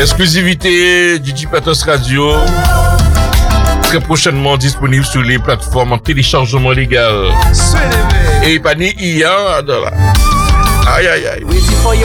Exclusivité DJ Patos Radio. Très prochainement disponible sur les plateformes en téléchargement légal. Et pas ni hier. Aïe aïe aïe.